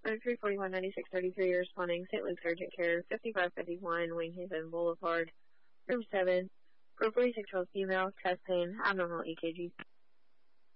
341-9633, responding St. Luke's Urgent Care, 5551 Winghaven Boulevard, room 7, for 46-year-old female, chest pain, abnormal EKG.